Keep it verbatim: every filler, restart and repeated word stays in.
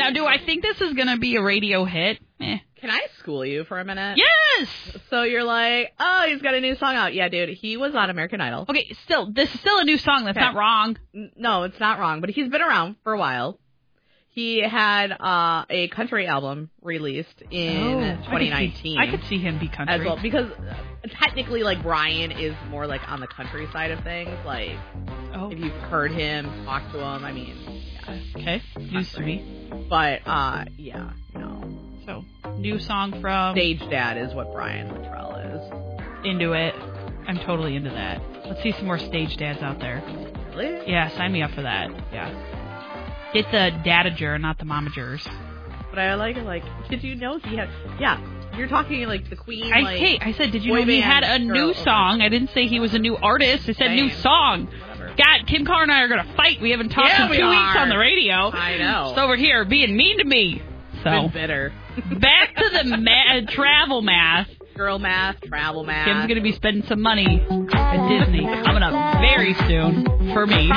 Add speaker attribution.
Speaker 1: Now, do I think this is going to be a radio hit? Eh.
Speaker 2: Can I school you for a minute?
Speaker 1: Yes!
Speaker 2: So you're like, oh, he's got a new song out. Yeah, dude, he was on American Idol.
Speaker 1: Okay, still, this is still a new song. That's
Speaker 2: Okay.
Speaker 1: not wrong.
Speaker 2: N- No, it's not wrong, but he's been around for a while. He had uh, a country album released in
Speaker 1: Oh,
Speaker 2: twenty
Speaker 1: I could, see,
Speaker 2: nineteen.
Speaker 1: I could see him be country.
Speaker 2: as well, because uh, technically, like, Brian is more, like, on the country side of things. Like,
Speaker 1: Oh,
Speaker 2: if you've heard him, talk to him, I mean, yeah.
Speaker 1: okay. News to me.
Speaker 2: But, uh, yeah, no.
Speaker 1: So, new song from
Speaker 2: Stage Dad is what Brian Luttrell is.
Speaker 1: Into It. I'm totally into that. Let's see some more stage dads out there.
Speaker 2: Really?
Speaker 1: Yeah, sign me up for that. Yeah. Get the dadager, not the momagers.
Speaker 2: But I like it, like, did you know he had, yeah, you're talking, like, the Queen,
Speaker 1: I,
Speaker 2: like,
Speaker 1: hey, I said, did you
Speaker 2: boy
Speaker 1: know he
Speaker 2: band
Speaker 1: had a
Speaker 2: girl-
Speaker 1: new
Speaker 2: okay.
Speaker 1: song? I didn't say he was a new artist. I said new
Speaker 2: Same.
Speaker 1: song.
Speaker 2: Whatever.
Speaker 1: God, Kim Carr and I are going to fight. We haven't talked
Speaker 2: Yeah,
Speaker 1: in
Speaker 2: we
Speaker 1: two weeks
Speaker 2: are.
Speaker 1: on the radio.
Speaker 2: I know.
Speaker 1: Just over here being mean to me. So,
Speaker 2: Been bitter.
Speaker 1: back to the ma- travel math.
Speaker 2: Girl math, travel math.
Speaker 1: Kim's going to be spending some money at Disney coming up very soon for me.